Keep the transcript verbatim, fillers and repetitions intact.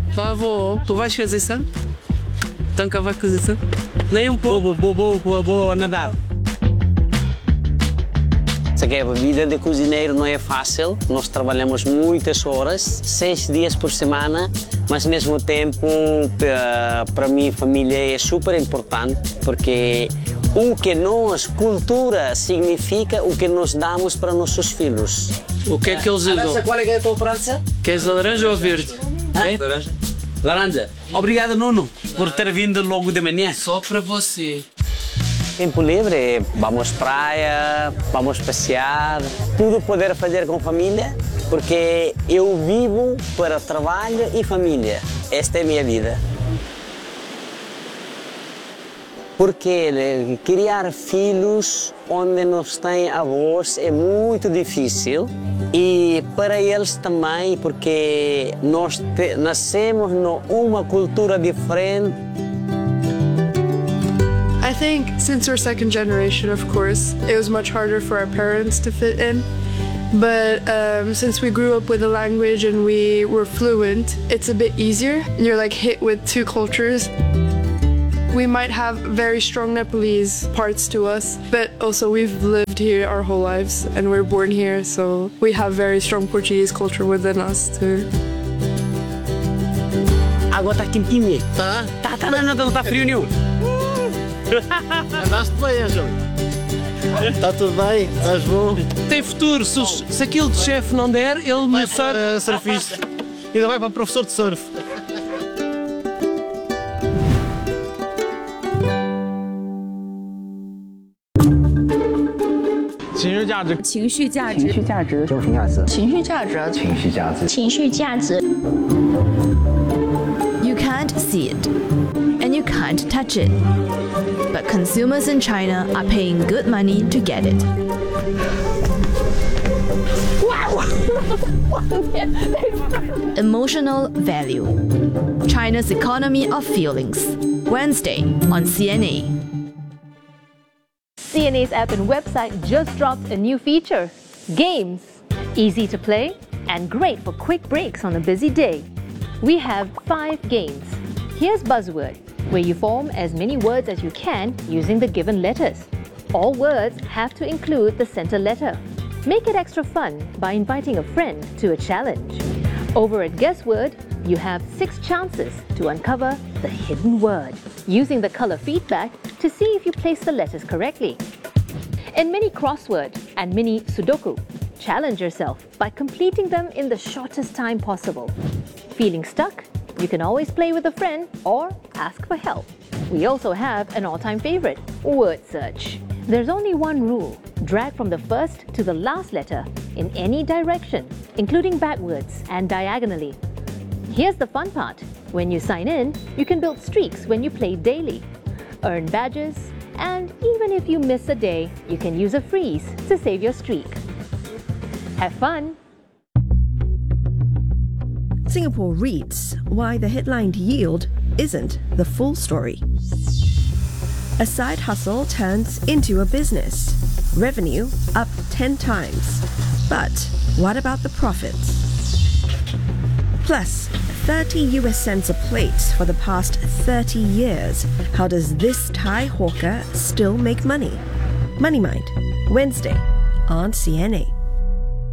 Pavô, tu vais fazer isso? Tanca vai fazer isso? Nem um pouco. Vou, vou, vou, vou nadar. A vida de cozinheiro não é fácil, nós trabalhamos muitas horas, seis dias por semana, mas ao mesmo tempo, para mim, a família é super importante, porque o que nós, cultura, significa o que nós damos para nossos filhos. O que é que eles usam? Qual é a tua prancha? Queres a laranja ou a verde? É? Laranja. Laranja. Obrigado, Nuno, por ter vindo logo de manhã. Só para você. Tempo livre, vamos praia, vamos passear, tudo poder fazer com família, porque eu vivo para trabalho e família. Esta é a minha vida. Porque criar filhos onde não tem avós é muito difícil e para eles também, porque nós te, nascemos numa cultura diferente. I think since we're second generation, of course, it was much harder for our parents to fit in. But um, since we grew up with the language and we were fluent, it's a bit easier. You're like hit with two cultures. We might have very strong Nepalese parts to us, but also we've lived here our whole lives and we're born here, so we have very strong Portuguese culture within us too. Água tá quentinha. Tá? Tá, tá, não, não tá frio nenhum. Andaste bem, Ângelo. Está tudo bem? Estás bom? Tem futuro, se, os- se aquilo de chefe não der, ele Vai começar. para surfista. Ainda vai para professor de surf.情绪价值， 情绪价值， 情绪价值，情绪价值， 情绪价值， 情绪价值， 情绪价值。You can't see it, and you can't touch it, but consumers in China are paying good money to get it. Emotional value. China's economy of feelings. Wednesday on C N A. C N A's app and website just dropped a new feature, Games. Easy to play and great for quick breaks on a busy day. We have five games. Here's Buzzword, where you form as many words as you can using the given letters. All words have to include the center letter. Make it extra fun by inviting a friend to a challenge. Over at Guessword, you have six chances to uncover the hidden word, using the color feedback to see if you place the letters correctly. In Mini Crossword and Mini Sudoku, challenge yourself by completing them in the shortest time possible. Feeling stuck? You can always play with a friend or ask for help. We also have an all-time favorite, Word Search. There's only one rule. Drag from the first to the last letter in any direction, including backwards and diagonally. Here's the fun part. When you sign in, you can build streaks when you play daily, earn badges, and even if you miss a day, you can use a freeze to save your streak. Have fun! Singapore reads why the headlined yield isn't the full story. A side hustle turns into a business. Revenue up ten times. But what about the profits? Plus, thirty U S cents a plate for the past thirty years. How does this Thai hawker still make money? Money Mind, Wednesday on C N A.